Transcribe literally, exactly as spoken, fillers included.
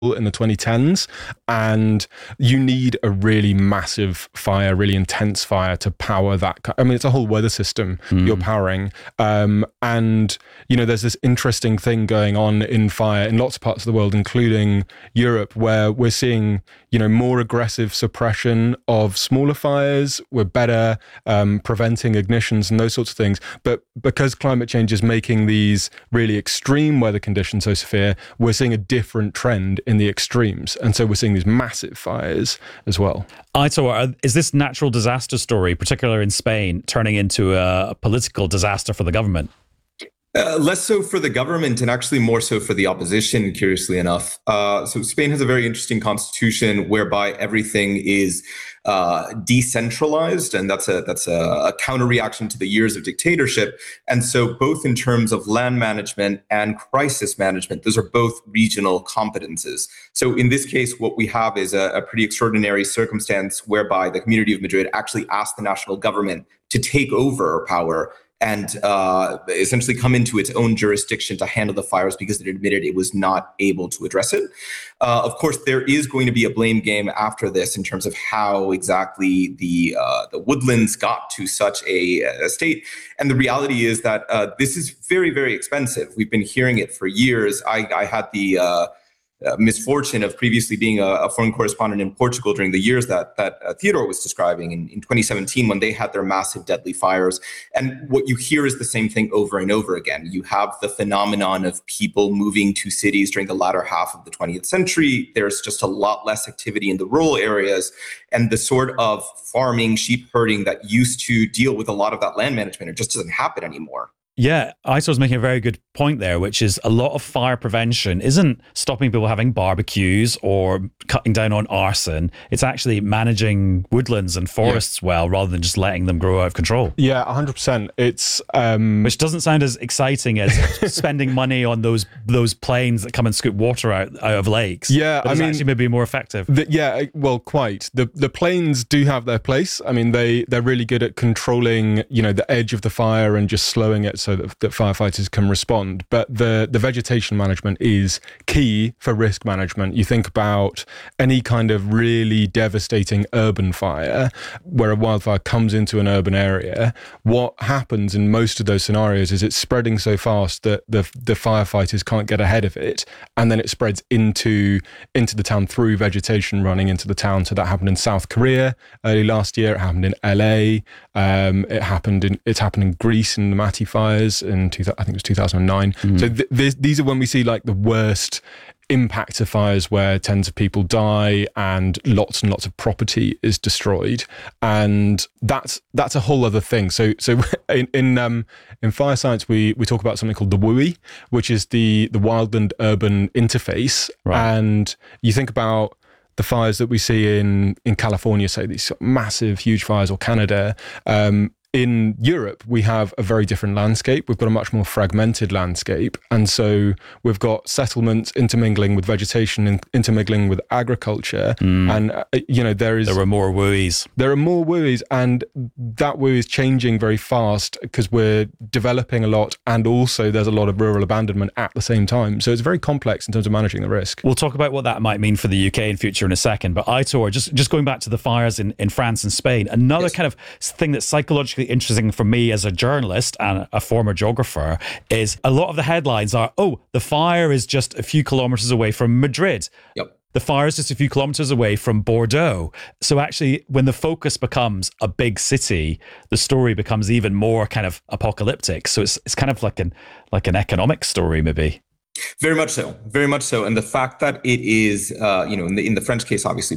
in the twenty tens, and you need a really massive fire, really intense fire to power that. I mean, it's a whole weather system mm. you're powering. Um, and, you know, there's this interesting thing going on in fire in lots of parts of the world, including Europe, where we're seeing, you know, more aggressive suppression of smaller fires. We're better um, preventing ignitions and those sorts of things. But because climate change is making these really extreme weather conditions so severe, we're seeing a different trend in the extremes. And so we're seeing these massive fires as well. Aitor, is this natural disaster story, particularly in Spain, turning into a political disaster for the government? Uh, less so for the government and actually more so for the opposition, curiously enough. Uh, so Spain has a very interesting constitution whereby everything is uh, decentralized, and that's a that's a, a counter reaction to the years of dictatorship. And so both in terms of land management and crisis management, those are both regional competences. So in this case, what we have is a, a pretty extraordinary circumstance whereby the Community of Madrid actually asked the national government to take over power and uh, essentially come into its own jurisdiction to handle the fires because it admitted it was not able to address it. Uh, of course, there is going to be a blame game after this in terms of how exactly the uh, the woodlands got to such a, a state. And the reality is that uh, this is very, very expensive. We've been hearing it for years. I, I had the uh, Uh, misfortune of previously being a, a foreign correspondent in Portugal during the years that that uh, Theodore was describing in, in twenty seventeen when they had their massive deadly fires. And what you hear is the same thing over and over again. You have the phenomenon of people moving to cities during the latter half of the twentieth century. There's just a lot less activity in the rural areas, and the sort of farming, sheep herding that used to deal with a lot of that land management, it just doesn't happen anymore. Yeah, Aitor's making a very good point there, which is a lot of fire prevention isn't stopping people having barbecues or cutting down on arson. It's actually managing woodlands and forests yeah. well, rather than just letting them grow out of control. Yeah, one hundred percent. It's um... Which doesn't sound as exciting as spending money on those those planes that come and scoop water out, out of lakes. Yeah, but I mean, actually maybe more effective. The, yeah, well, quite. The the planes do have their place. I mean, they they're really good at controlling, you know, the edge of the fire and just slowing it so that, that firefighters can respond. But the, the vegetation management is key for risk management. You think about any kind of really devastating urban fire where a wildfire comes into an urban area. What happens in most of those scenarios is it's spreading so fast that the the firefighters can't get ahead of it, and then it spreads into into the town through vegetation running into the town. So that happened in South Korea early last year. It happened in L A. Um, it happened in it's happened in Greece in the Mati fires in two, I think it was two thousand nine. Mm. So th- th- these are when we see like the worst impact of fires where tens of people die and lots and lots of property is destroyed, and that's that's a whole other thing. So so in in, um, in fire science we we talk about something called the W U I, which is the the wildland urban interface, right. And you think about the fires that we see in in California, say these massive huge fires, or Canada. Um, In Europe, we have a very different landscape. We've got a much more fragmented landscape. And so we've got settlements intermingling with vegetation and intermingling with agriculture. Mm. And, uh, you know, there is... There are more W U Is. There are more W U Is. And that W U I is changing very fast because we're developing a lot. And also there's a lot of rural abandonment at the same time. So it's very complex in terms of managing the risk. We'll talk about what that might mean for the U K in future in a second. But Aitor, just, just going back to the fires in, in France and Spain, another yes. kind of thing that's psychologically interesting for me as a journalist and a former geographer is a lot of the headlines are, oh, the fire is just a few kilometers away from Madrid. Yep. The fire is just a few kilometers away from Bordeaux. So actually, when the focus becomes a big city, the story becomes even more kind of apocalyptic. So it's it's kind of like an like an economic story, maybe. Very much so. Very much so. And the fact that it is, uh, you know, in the in the French case, obviously,